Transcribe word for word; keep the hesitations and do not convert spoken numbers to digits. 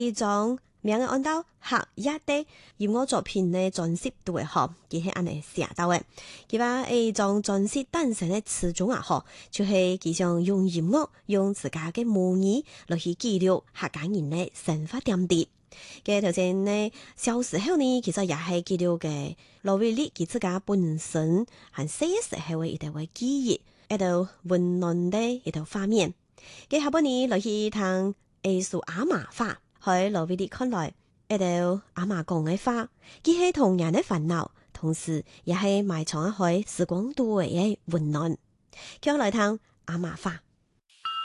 一種名嘅按到客一的音樂作品嘅專輯度嘅嗬，佢係安尼寫到嘅。佢話誒，種專輯誕生嘅初衷啊，嗬，就係佢想用音樂，用自家嘅母語來去記錄客家人嘅生活點滴。嘅頭先呢，小時候呢，其實也係記錄嘅羅偉力佢自家本身係細時候嘅一條嘅記憶，一條溫暖嘅一條畫面。嘅下半年來去聽藝術阿媽話。喺羅偉力看來，一條阿媽講嘅話，既係童年嘅煩惱，同時也係埋藏喺時光度嘅溫暖。叫來聽阿媽話。